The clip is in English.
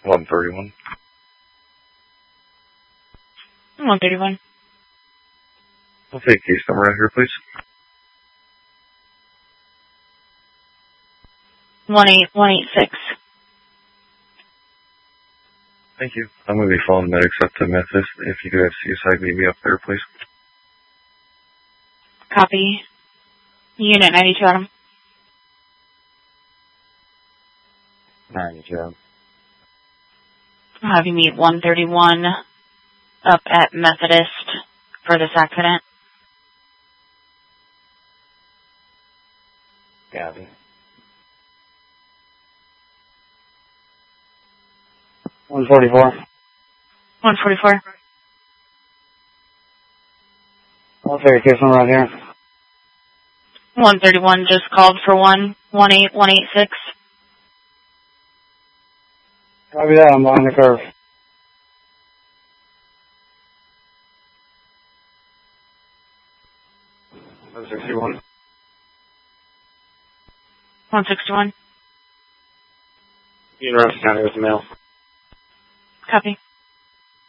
131. 131. I'll take case number right here, please. 18186. Thank you. I'm going to be following medics up to Memphis. If you could have CSI meet me up there, please. Copy. Unit 92, Adam. 92. I'll have you meet 131 up at Methodist for this accident. Copy. 144. 144. I'll take a case number right here. 131 just called for 18186. Copy that, I'm behind the curve. $161. 161. You in Ramsey County with the mail. Copy.